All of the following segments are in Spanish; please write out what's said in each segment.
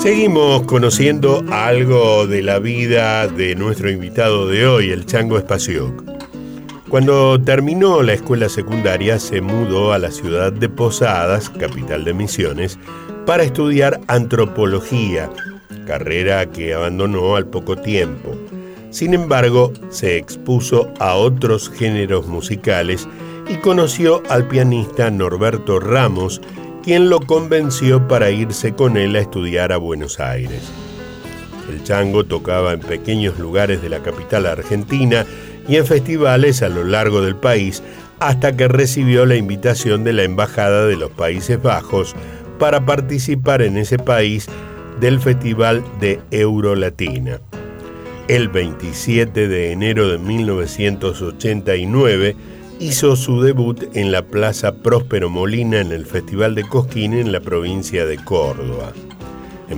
Seguimos conociendo algo de la vida de nuestro invitado de hoy, el Chango Spasiuk. Cuando terminó la escuela secundaria, se mudó a la ciudad de Posadas, capital de Misiones, para estudiar antropología, carrera que abandonó al poco tiempo. Sin embargo, se expuso a otros géneros musicales y conoció al pianista Norberto Ramos, quien lo convenció para irse con él a estudiar a Buenos Aires. El Chango tocaba en pequeños lugares de la capital argentina y en festivales a lo largo del país hasta que recibió la invitación de la Embajada de los Países Bajos para participar en ese país del Festival de Eurolatina. El 27 de enero de 1989 hizo su debut en la Plaza Próspero Molina en el Festival de Cosquín en la provincia de Córdoba. En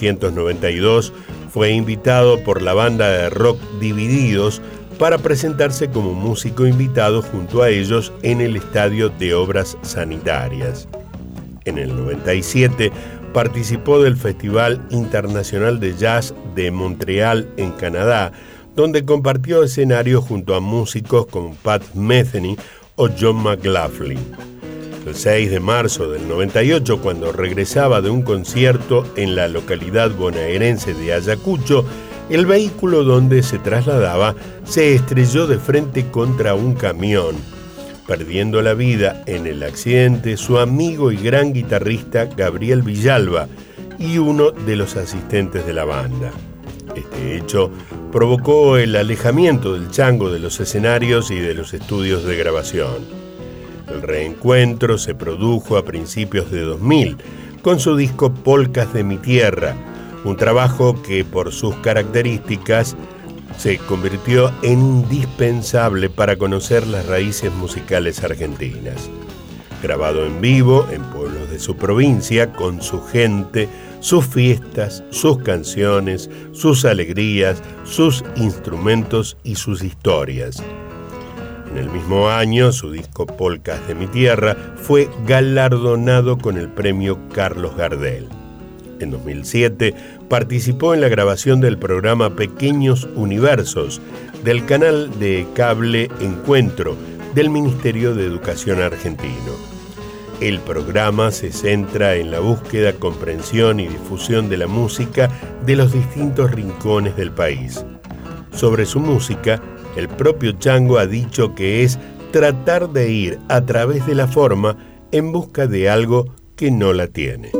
1992 fue invitado por la banda de rock Divididos para presentarse como músico invitado junto a ellos en el Estadio de Obras Sanitarias. En el 97 participó del Festival Internacional de Jazz de Montreal en Canadá, donde compartió escenario junto a músicos como Pat Metheny o John McLaughlin. El 6 de marzo del 98, cuando regresaba de un concierto en la localidad bonaerense de Ayacucho, el vehículo donde se trasladaba se estrelló de frente contra un camión, perdiendo la vida en el accidente su amigo y gran guitarrista Gabriel Villalba y uno de los asistentes de la banda. Este hecho provocó el alejamiento del Chango de los escenarios y de los estudios de grabación. El reencuentro se produjo a principios de 2000 con su disco Polcas de mi Tierra, un trabajo que por sus características se convirtió en indispensable para conocer las raíces musicales argentinas. Grabado en vivo en pueblos de su provincia, con su gente, sus fiestas, sus canciones, sus alegrías, sus instrumentos y sus historias. En el mismo año, su disco Polcas de mi Tierra fue galardonado con el premio Carlos Gardel. En 2007 participó en la grabación del programa Pequeños Universos del canal de cable Encuentro del Ministerio de Educación argentino. El programa se centra en la búsqueda, comprensión y difusión de la música de los distintos rincones del país. Sobre su música, el propio Chango ha dicho que es tratar de ir a través de la forma en busca de algo que no la tiene.